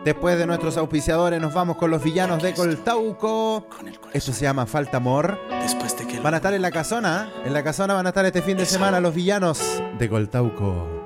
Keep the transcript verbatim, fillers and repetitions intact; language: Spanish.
Después de nuestros auspiciadores nos vamos con los villanos de Coltauco. Esto se llama Falta Amor. Van a estar en la casona. En la casona van a estar este fin de semana los villanos de Coltauco.